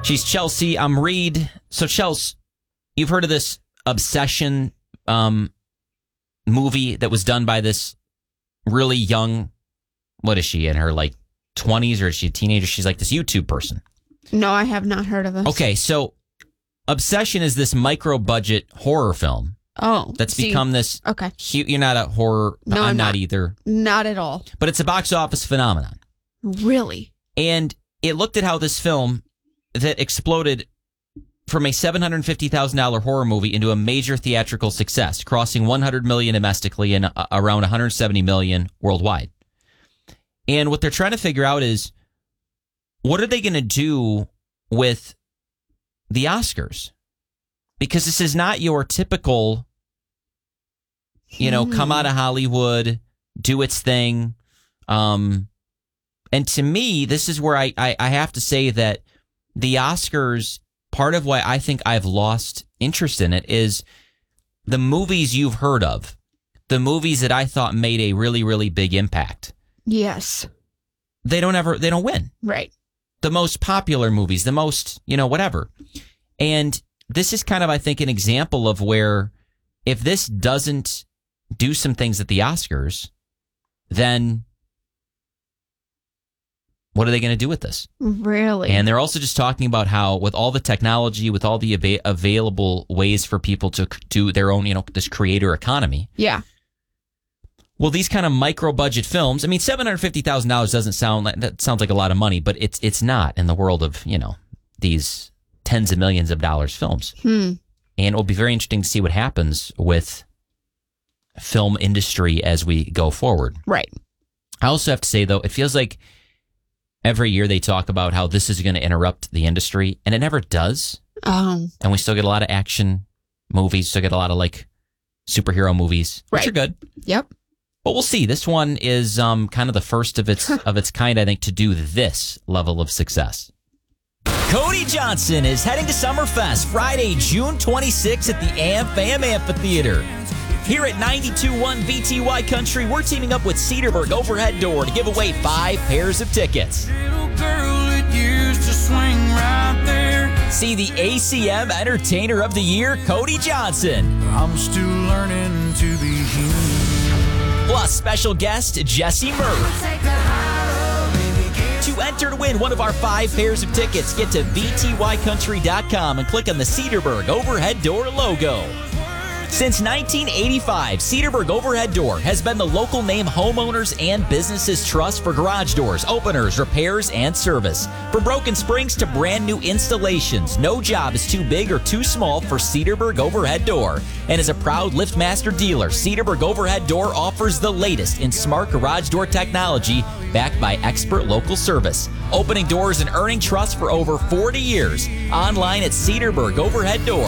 She's Chelsea. I'm Reed. So, Chelsea, you've heard of this Obsession movie that was done by this really young, what is she, in her like 20s, or is she a teenager? She's like this YouTube person. No, I have not heard of this. Okay, so Obsession is this micro-budget horror film. Oh. That's become this... Okay. You're not a horror... No, I'm not either. Not at all. But it's a box office phenomenon. Really? And it looked at how this film that exploded from a $750,000 horror movie into a major theatrical success, crossing $100 million domestically and around $170 million worldwide. And what they're trying to figure out is, what are they going to do with the Oscars? Because this is not your typical, come out of Hollywood, do its thing. And to me, this is where I have to say that the Oscars, part of why I think I've lost interest in it is the movies you've heard of, the movies that I thought made a really, really big impact. Yes. They don't win. Right. The most popular movies, the most, whatever. And this is kind of, I think, an example of where if this doesn't do some things at the Oscars, then what are they going to do with this? Really? And they're also just talking about how with all the technology, with all the available ways for people to do their own, this creator economy. Yeah. Well, these kind of micro-budget films, I mean, $750,000 doesn't sound like, that sounds like a lot of money, but it's not in the world of, these tens of millions of dollars films. And it will be very interesting to see what happens with film industry as we go forward. Right. I also have to say, though, it feels like every year they talk about how this is going to interrupt the industry, and it never does. And we still get a lot of action movies, still get a lot of, superhero movies, which are good. Yep. But we'll see. This one is kind of the first of its kind, I think, to do this level of success. Cody Johnson is heading to Summerfest Friday, June 26th at the AmFam Amphitheater. Here at 92.1 VTY Country, we're teaming up with Cedarburg Overhead Door to give away 5 pairs of tickets. See the ACM Entertainer of the Year, Cody Johnson. I'm still learning to be human. Plus, special guest Jesse Murray. To enter to win one of our 5 pairs of tickets, get to VTYcountry.com and click on the Cedarburg Overhead Door logo. Since 1985, Cedarburg Overhead Door has been the local name homeowners and businesses trust for garage doors, openers, repairs, and service. From broken springs to brand new installations, no job is too big or too small for Cedarburg Overhead Door. And as a proud LiftMaster dealer, Cedarburg Overhead Door offers the latest in smart garage door technology backed by expert local service. Opening doors and earning trust for over 40 years. Online at Cedarburg Overhead Door.